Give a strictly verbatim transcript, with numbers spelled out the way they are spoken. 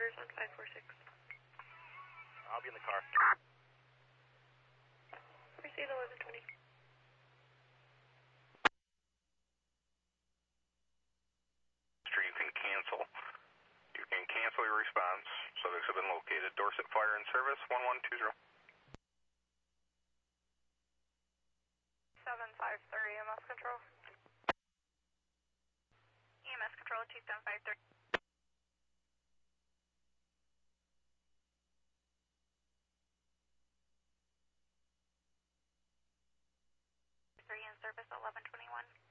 orders on five four six. I'll be in the car. Receive eleven twenty. You can cancel. You can cancel your response. Subjects have been located. Dorset Fire and Service, one one two zero. seven five three E M S Control. E M S Control, two seven five three. three in service, eleven twenty-one.